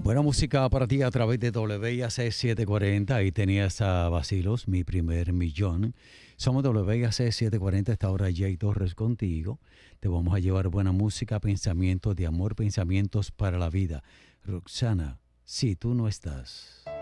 Buena música para ti a través de WIAC 740. Ahí tenías a Vacilos, mi primer millón. Somos WIAC 740, esta hora Jay Torres contigo. Te vamos a llevar buena música, pensamientos de amor, pensamientos para la vida. Roxana, si tú no estás.